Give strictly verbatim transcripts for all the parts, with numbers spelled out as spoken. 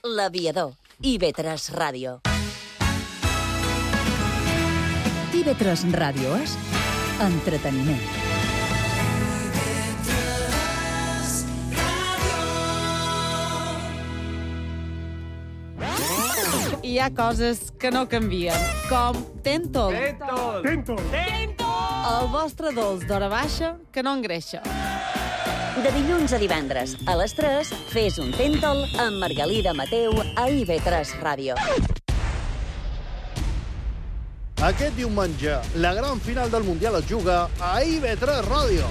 L'Aviador, i ve tres Ràdio. i ve tres Ràdio és entreteniment. Hi ha coses que no canvien, com Tentol. Tentol! Tentol! El vostre dolç d'hora baixa que no engreixa. De dilluns a divendres, a les tres, fes un Tentol amb Margalida Mateu a i ve tres Ràdio. Aquest diumenge, la gran final del Mundial es juga a i ve tres Ràdio.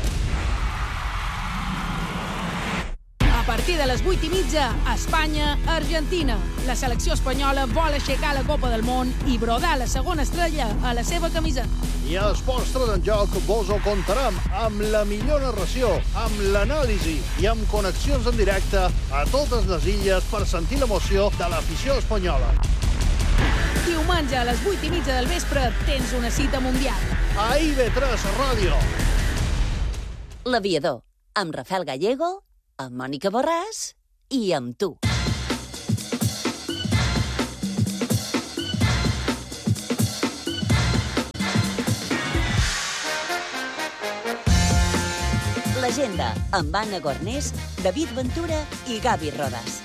A partir de les vuit i mitja, Espanya-Argentina. La selecció espanyola vol aixecar la Copa del Món i brodar la segona estrella a la seva camisa. I a Esports tres en Joc vos ho contarem amb la millor narració, amb l'anàlisi i amb connexions en directe a totes les illes per sentir l'emoció de l'afició espanyola. Diumenge a les vuit i mitja del vespre tens una cita mundial. A i ve tres Ràdio. L'Aviador, amb Rafael Gallego, amb Mònica Borràs i amb tu. L'agenda amb Anna Gornés, David Ventura i Gavi Rodas.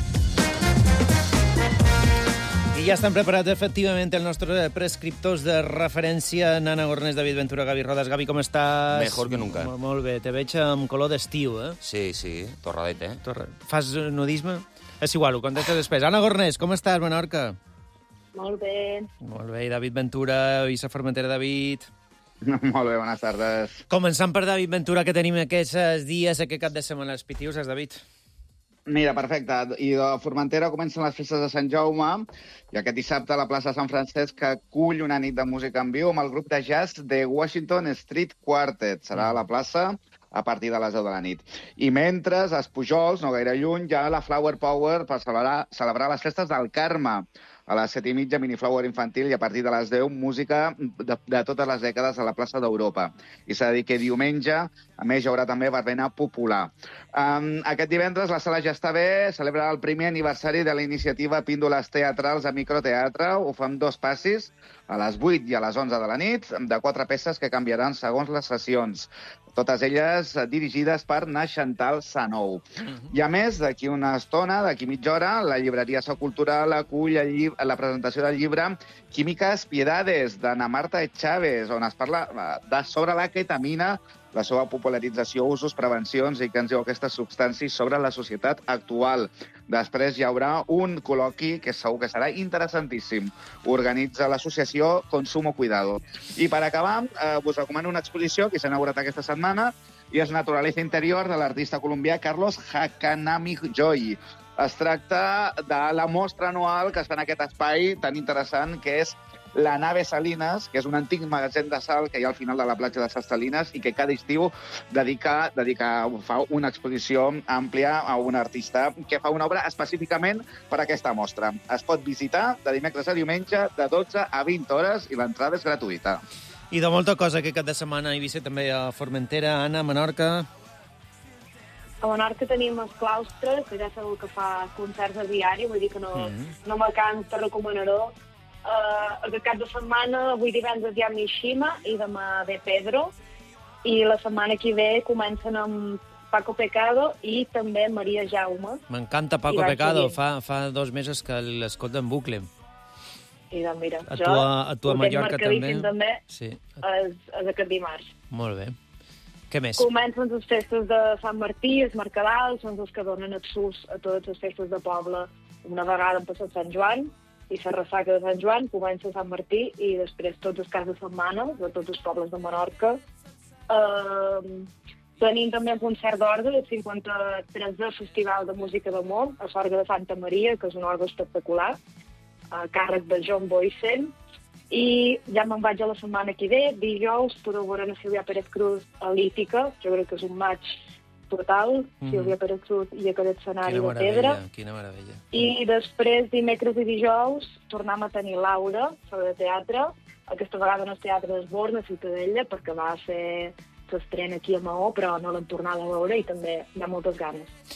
I ja estan preparats, efectivament, els nostres prescriptors de referència. Nana Gornés, David Ventura, Gavi Rodas. Gavi, com estàs? Mejor que nunca. M molt bé, te veig amb color d'estiu, eh? Sí, sí, torradet, eh? Torra. Fas nudisme? És igual, ho contestes després. Anna Gornés, com estàs, Menorca? Molt bé. Molt bé, i David Ventura, Issa Formentera, David. Molt bé, bones tardes. Començant per David Ventura, que tenim aquests dies, aquest cap de setmana, els pitius, David. Mira, perfecte. I de Formentera comencen les festes de Sant Jaume i aquest dissabte a la plaça de Sant Francesc acull una nit de música en viu amb el grup de jazz de Washington Street Quartet. Serà a la plaça a partir de les deu de la nit. I mentre, a Espujols, no gaire lluny, hi ha la Flower Power per celebrar, celebrar les festes del Carme. A les set i mitja, miniflower infantil, i a partir de les deu, música de, de totes les dècades a la plaça d'Europa. I s'ha de dir que diumenge, a més, hi haurà també verbena popular. Um, aquest divendres la sala ja està bé, celebra el primer aniversari de la iniciativa Píndoles Teatrals a Microteatre. Ho fa amb dos passis, a les vuit i a les onze de la nit, de quatre peces que canviaran segons les sessions. Totes elles dirigides per na Chantal Sanou. I a més, d'aquí una estona, d'aquí mitja hora, la llibreria So Cultural acull la presentació del llibre Químiques Piedades, d'Ana Marta Chávez, on es parla de sobre la ketamina, la seva popularització, usos, prevencions i què ens diu aquestes substàncies sobre la societat actual. Després hi haurà un col·loqui que segur que serà interessantíssim. Organitza l'associació Consumo Cuidado. I per acabar, eh, us recomano una exposició que s'ha inaugurat aquesta setmana i és Naturaleza Interior de l'artista colombià Carlos Hakanami Joy. Es tracta de la mostra anual que es fa en aquest espai tan interessant que és la Nave Salinas, que és un antic magatzem de sal que hi ha al final de la platja de Ses Salines i que cada estiu dedica, dedica, fa una exposició àmplia a un artista que fa una obra específicament per a aquesta mostra. Es pot visitar de dimecres a diumenge de dotze a vint hores i l'entrada és gratuïta. I de molta cosa aquest cap de setmana a Eivissa, també a Formentera, Anna, Menorca. A Menorca tenim els claustres, que ja sabeu que fa concerts a diari, vull dir que no, mm-hmm. no me canso recomanar-ho. Uh, aquest cap de setmana, avui divendres hi ha Mishima i demà ve Pedro, i la setmana que ve comencen amb Paco Pecado i també Maria Jaume. M'encanta Paco Pecado, fa, fa dos mesos que l'escolta en bucle. I doncs mira, a jo, tu a, a tu a Mallorca també. també sí. és, és aquest dimarts. Molt bé. Què més? Comencen les festes de Sant Martí, els Mercadals, són els que donen accés a totes les festes de poble. Una vegada han passat Sant Joan, i la ressaca de Sant Joan comença a Sant Martí i després tots els caps de setmana de tots els pobles de Menorca. Uh, tenim també un concert d'orgue del cinquanta-tresè Festival de Música d'Amor a l'Orgue de Santa Maria, que és un orgue espectacular, a càrrec de John Boysen. I ja me'n vaig a la setmana que ve, dijous podeu veure a Sílvia Pérez Cruz a l'Ítica, jo crec que és un match total, mm. Sílvia Pérez Cruz i aquest escenari de pedra. Quina meravella. I després, dimecres i dijous, tornem a tenir Laura, sobre teatre. Aquesta vegada no és Teatre d'Esborn, a Ciutadella, perquè va ser s'estrena aquí a Maó, però no l'hem tornat a veure i també hi ha moltes ganes.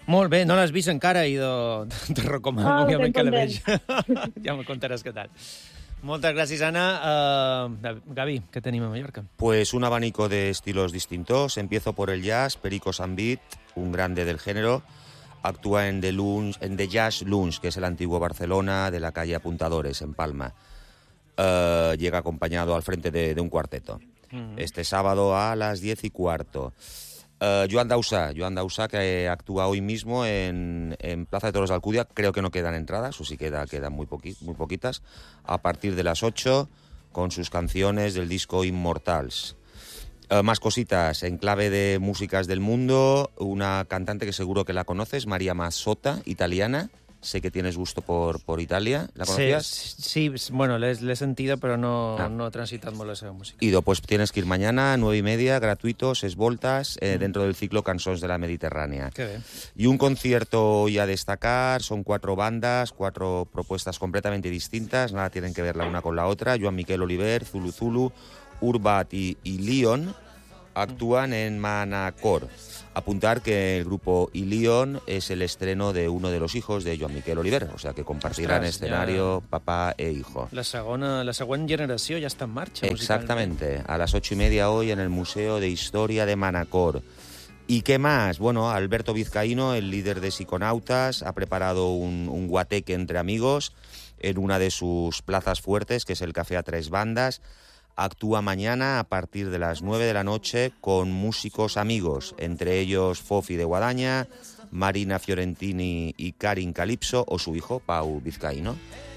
Molt bé, no l'has vist encara i de, te recomano, Ah, òbviament, que la ben vegi. Ja me contaràs què tal. Moltes gràcies, Ana. Uh, Gavi, ¿qué tenemos en Mallorca? Pues un abanico de estilos distintos. Empiezo por el jazz, Perico Sambit, un grande del género. Actúa en The, Lounge, en The Jazz Lounge, que es el antiguo Barcelona de la calle Apuntadores, en Palma. Uh, llega acompañado al frente de, de un cuarteto. Uh-huh. Este sábado a las diez y cuarto. Uh, Joan Dausà, Joan Dausà, que actúa hoy mismo en, en Plaza de Toros de Alcudia. Creo que no quedan entradas, o sí queda, quedan muy, poqui, muy poquitas. A partir de las ocho, con sus canciones del disco Immortals. Uh, más cositas, en clave de músicas del mundo, una cantante que seguro que la conoces, María Mazzotta, italiana. Sé que tienes gusto por, por Italia. ¿La conocías? Sí, sí, bueno, l'he sentido, pero no, ah. no he transitat molt la seva música. Ido, pues tienes que ir mañana a nueve y media, gratuito, seis voltas, eh, mm. dentro del ciclo Cançons de la Mediterránea. Qué bien. Y un concierto hoy a destacar, son cuatro bandas, cuatro propuestas completamente distintas, nada tienen que ver la una con la otra. Joan Miquel Oliver, Zulu Zulu, Urbat y, y Leon actúan en Manacor. Apuntar que el grupo Ilion es el estreno de uno de los hijos de Joan Miquel Oliver, o sea que compartirán Ostras, escenario ja... papá e hijo. La segona, la següent generació ja està en marxa. Exactamente, a las ocho y media hoy en el Museo de Historia de Manacor. ¿Y qué más? Bueno, Alberto Vizcaíno, el líder de Psiconautas, ha preparado un, un guateque entre amigos en una de sus plazas fuertes, que es el Café a Tres Bandas. Actúa mañana a partir de las nueve de la noche con músicos amigos, entre ellos Fofi de Guadaña, Marina Fiorentini y Karin Calipso, o su hijo, Pau Vizcaíno.